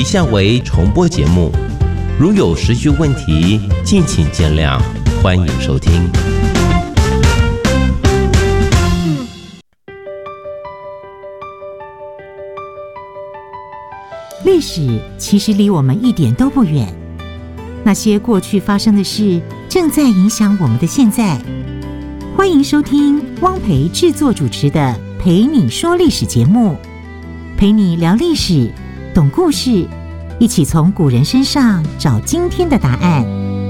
以下为重播节目，如有时序问题，敬请见谅，欢迎收听。 历史其实离我们一点都不远，那些过去发生的事正在影响我们的现在。欢迎收听汪培制作主持的《陪你说历史》节目，陪你聊历史，懂故事，一起从古人身上找今天的答案。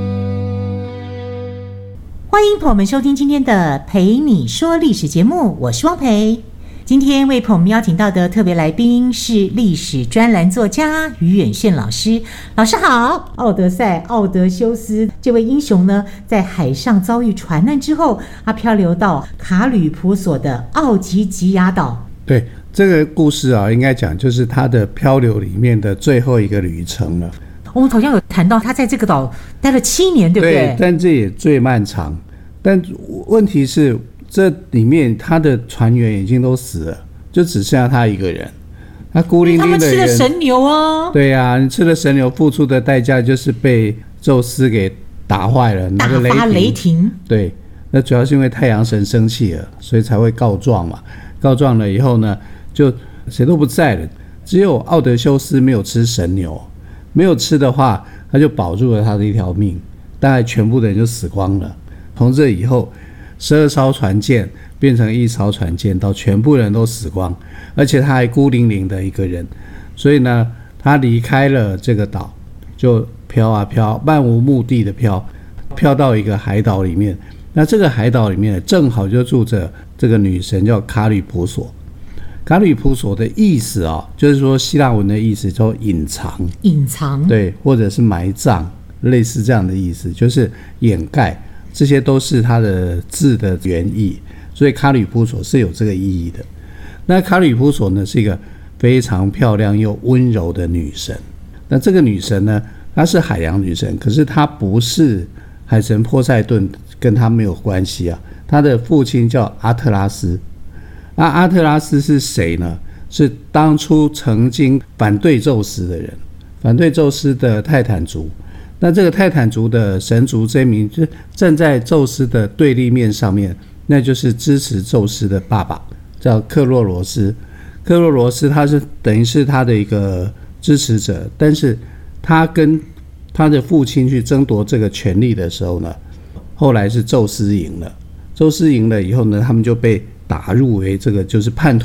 欢迎朋友们收听今天的《陪你说历史》节目，我是汪培。今天为朋友们邀请到的特别来宾是历史专栏作家于远炫老师。老师好。奥德赛、奥德修斯这位英雄呢，在海上遭遇船难之后，他漂流到卡吕普索的奥吉吉亚岛。 对，这个故事啊，应该讲就是他的漂流里面的最后一个旅程了。 我们好像有谈到他在这个岛待了7年，对不对？ 对，但这也最漫长。但问题是，这里面他的船员已经都死了，就只剩下他一个人。他孤零零的人，他们吃了神牛啊！ 对啊，你吃了神牛，付出的代价就是被宙斯给打坏了， 大发雷霆。 对，那主要是因为太阳神生气了，所以才会告状嘛。告状了以后呢，就谁都不在了，只有奥德修斯没有吃神牛，没有吃的话，他就保住了他的一条命，大概全部的人就死光了。从这以后，12艘船舰变成1艘船舰，到全部人都死光，而且他还孤零零的一个人，所以呢，他离开了这个岛，就飘啊飘，漫无目的的飘到一个海岛里面。那这个海岛里面正好就住着这个女神，叫卡吕普索。卡吕普索的意思啊，就是说希腊文的意思叫隐藏， 隐藏， 对，或者是埋葬，类似这样的意思，就是掩盖。这些都是它的字的原意，所以卡吕普索是有这个意义的。那卡吕普索呢，是一个非常漂亮又温柔的女神。那这个女神呢，她是海洋女神，可是她不是海神波塞顿，跟她没有关系啊。她的父亲叫阿特拉斯。那阿特拉斯是谁呢？是当初曾经反对宙斯的人，反对宙斯的泰坦族。那这个泰坦族的神族这一名就站在宙斯的对立面上面，那就是支持宙斯的爸爸，叫克洛罗斯。克洛罗斯他是等于是他的一个支持者，但是他跟他的父亲去争夺这个权利的时候呢，后来是宙斯赢了。宙斯赢了以后呢，他们就被打入为这个就是叛徒